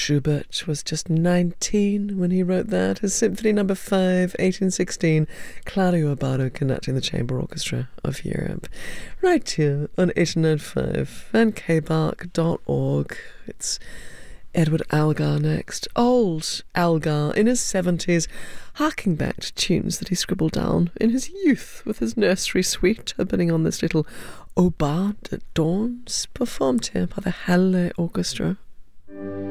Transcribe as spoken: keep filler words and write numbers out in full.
Schubert was just nineteen when he wrote that. His Symphony Number five, eighteen sixteen. Claudio Abbado conducting the Chamber Orchestra of Europe. Right here on eighty-nine point five and k bark dot org. It's Edward Algar next. Old Algar in his seventies, harking back to tunes that he scribbled down in his youth with his nursery suite, opening on this little Aubade at Dawns, performed here by the Halle Orchestra.